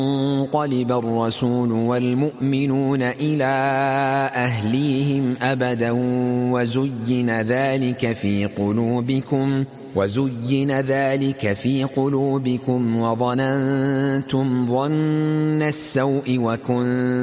ينقلب الرسول والمؤمنون إلى أهليهم أبدا وزين ذلك في قلوبكم وظننتم ظن السوء وكنتم